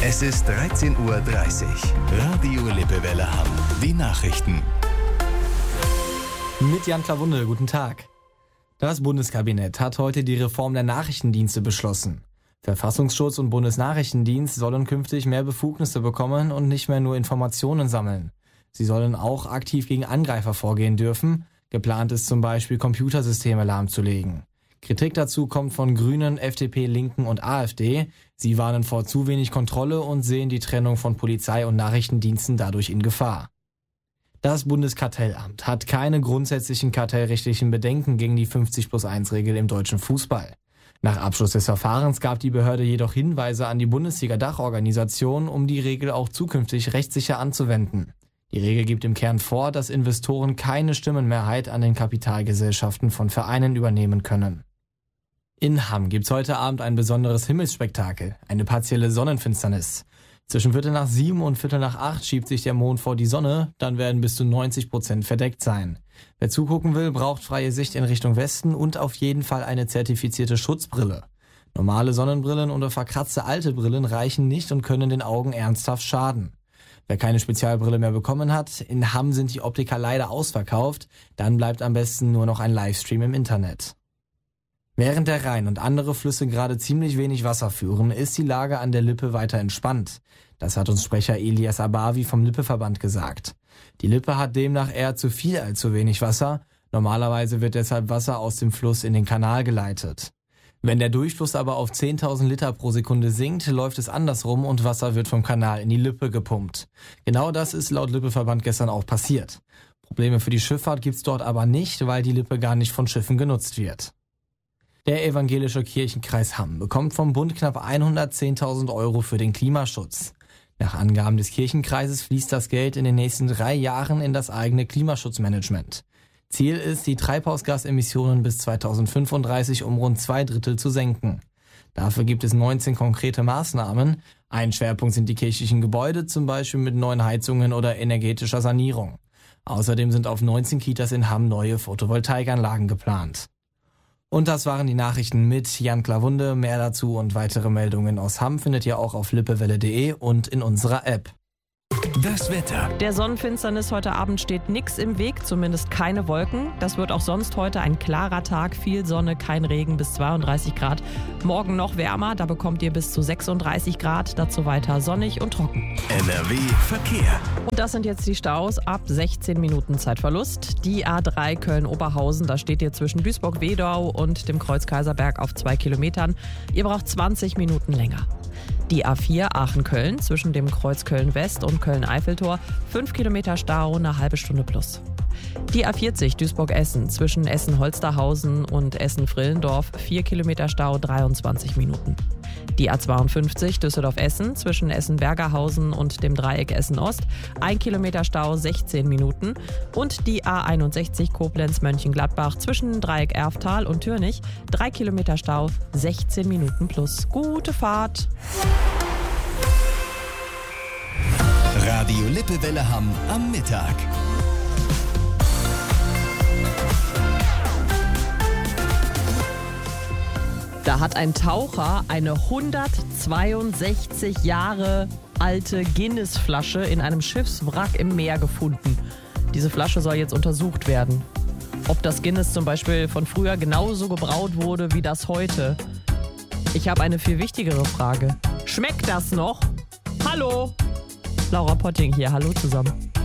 Es ist 13:30 Uhr. Radio Lippewelle Hamm. Die Nachrichten. Mit Jan Klawunde, guten Tag. Das Bundeskabinett hat heute die Reform der Nachrichtendienste beschlossen. Verfassungsschutz und Bundesnachrichtendienst sollen künftig mehr Befugnisse bekommen und nicht mehr nur Informationen sammeln. Sie sollen auch aktiv gegen Angreifer vorgehen dürfen. Geplant ist zum Beispiel, Computersysteme lahmzulegen. Kritik dazu kommt von Grünen, FDP, Linken und AfD. Sie warnen vor zu wenig Kontrolle und sehen die Trennung von Polizei und Nachrichtendiensten dadurch in Gefahr. Das Bundeskartellamt hat keine grundsätzlichen kartellrechtlichen Bedenken gegen die 50+1-Regel im deutschen Fußball. Nach Abschluss des Verfahrens gab die Behörde jedoch Hinweise an die Bundesliga-Dachorganisation, um die Regel auch zukünftig rechtssicher anzuwenden. Die Regel gibt im Kern vor, dass Investoren keine Stimmenmehrheit an den Kapitalgesellschaften von Vereinen übernehmen können. In Hamm gibt's heute Abend ein besonderes Himmelsspektakel, eine partielle Sonnenfinsternis. Zwischen 7:15 und 7:45 schiebt sich der Mond vor die Sonne, dann werden bis zu 90% verdeckt sein. Wer zugucken will, braucht freie Sicht in Richtung Westen und auf jeden Fall eine zertifizierte Schutzbrille. Normale Sonnenbrillen oder verkratzte alte Brillen reichen nicht und können den Augen ernsthaft schaden. Wer keine Spezialbrille mehr bekommen hat, in Hamm sind die Optiker leider ausverkauft, dann bleibt am besten nur noch ein Livestream im Internet. Während der Rhein und andere Flüsse gerade ziemlich wenig Wasser führen, ist die Lage an der Lippe weiter entspannt. Das hat uns Sprecher Elias Abavi vom Lippeverband gesagt. Die Lippe hat demnach eher zu viel als zu wenig Wasser. Normalerweise wird deshalb Wasser aus dem Fluss in den Kanal geleitet. Wenn der Durchfluss aber auf 10.000 Liter pro Sekunde sinkt, läuft es andersrum und Wasser wird vom Kanal in die Lippe gepumpt. Genau das ist laut Lippeverband gestern auch passiert. Probleme für die Schifffahrt gibt's dort aber nicht, weil die Lippe gar nicht von Schiffen genutzt wird. Der evangelische Kirchenkreis Hamm bekommt vom Bund knapp 110.000 Euro für den Klimaschutz. Nach Angaben des Kirchenkreises fließt das Geld in den nächsten 3 Jahren in das eigene Klimaschutzmanagement. Ziel ist, die Treibhausgasemissionen bis 2035 um rund 2/3 zu senken. Dafür gibt es 19 konkrete Maßnahmen. Ein Schwerpunkt sind die kirchlichen Gebäude, zum Beispiel mit neuen Heizungen oder energetischer Sanierung. Außerdem sind auf 19 Kitas in Hamm neue Photovoltaikanlagen geplant. Und das waren die Nachrichten mit Jan Klawunde. Mehr dazu und weitere Meldungen aus Hamm findet ihr auch auf lippewelle.de und in unserer App. Das Wetter. Der Sonnenfinsternis heute Abend steht nichts im Weg, zumindest keine Wolken. Das wird auch sonst heute ein klarer Tag, viel Sonne, kein Regen, bis 32 Grad. Morgen noch wärmer, da bekommt ihr bis zu 36 Grad, dazu weiter sonnig und trocken. NRW Verkehr. Und das sind jetzt die Staus ab 16 Minuten Zeitverlust. Die A3 Köln-Oberhausen, da steht ihr zwischen Duisburg-Wedau und dem Kreuz Kaiserberg auf 2 Kilometern. Ihr braucht 20 Minuten länger. Die A4 Aachen-Köln zwischen dem Kreuz Köln-West und Köln-Eiffeltor, 5 Kilometer Stau, eine halbe Stunde plus. Die A40 Duisburg-Essen zwischen Essen-Holsterhausen und Essen-Frillendorf, 4 Kilometer Stau, 23 Minuten. Die A52 Düsseldorf-Essen zwischen Essen-Bergerhausen und dem Dreieck Essen-Ost, 1 Kilometer Stau, 16 Minuten. Und die A61 Koblenz-Mönchengladbach zwischen Dreieck Erftal und Türnich, 3 Kilometer Stau, 16 Minuten plus. Gute Fahrt! Radio Lippewelle Hamm am Mittag. Da hat ein Taucher eine 162 Jahre alte Guinness-Flasche in einem Schiffswrack im Meer gefunden. Diese Flasche soll jetzt untersucht werden. Ob das Guinness zum Beispiel von früher genauso gebraut wurde wie das heute. Ich habe eine viel wichtigere Frage. Schmeckt das noch? Hallo? Laura Potting hier, hallo zusammen.